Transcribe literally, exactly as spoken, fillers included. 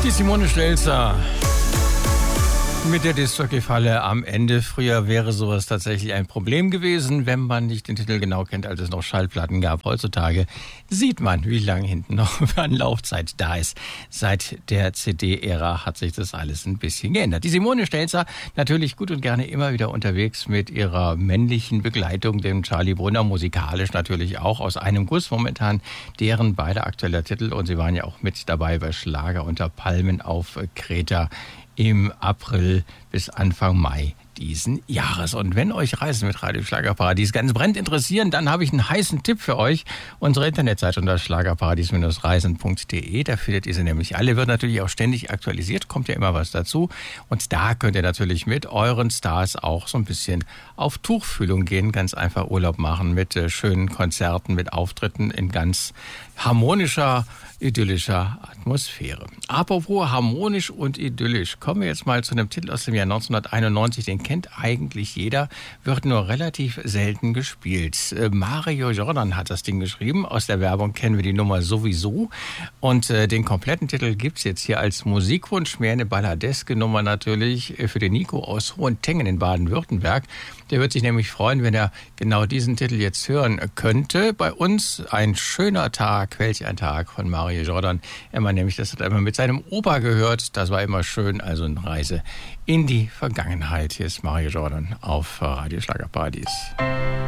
Die Simone Stelzer mit der Disc-Jockey-Falle am Ende. Früher wäre sowas tatsächlich ein Problem gewesen, wenn man nicht den Titel genau kennt, als es noch Schallplatten gab. Heutzutage sieht man, wie lange hinten noch an Laufzeit da ist. Seit der C D-Ära hat sich das alles ein bisschen geändert. Die Simone Stelzer natürlich gut und gerne immer wieder unterwegs mit ihrer männlichen Begleitung, dem Charlie Brunner, musikalisch natürlich auch aus einem Guss momentan, deren beide aktueller Titel. Und sie waren ja auch mit dabei bei Schlager unter Palmen auf Kreta im April bis Anfang Mai diesen Jahres. Und wenn euch Reisen mit Radio Schlagerparadies ganz brennend interessieren, dann habe ich einen heißen Tipp für euch. Unsere Internetseite unter schlagerparadies reisen punkt de, da findet ihr sie nämlich alle, wird natürlich auch ständig aktualisiert, kommt ja immer was dazu. Und da könnt ihr natürlich mit euren Stars auch so ein bisschen auf Tuchfühlung gehen, ganz einfach Urlaub machen mit äh, schönen Konzerten, mit Auftritten in ganz harmonischer, idyllischer Atmosphäre. Apropos harmonisch und idyllisch, kommen wir jetzt mal zu einem Titel aus dem Jahr neunzehnhunderteinundneunzig, den kennt eigentlich jeder, wird nur relativ selten gespielt. Äh, Mario Jordan hat das Ding geschrieben, aus der Werbung kennen wir die Nummer sowieso und äh, den kompletten Titel gibt's jetzt hier als Musikwunsch, mehr eine balladeske Nummer natürlich für den Nico aus Hohentengen in Baden-Württemberg. Der wird sich nämlich freuen, wenn er genau diesen Titel jetzt hören könnte. Bei uns ein schöner Tag, welch ein Tag von Mario Jordan. Er meint nämlich, das hat er immer mit seinem Opa gehört. Das war immer schön, also eine Reise in die Vergangenheit. Hier ist Mario Jordan auf Radio Schlagerparadies.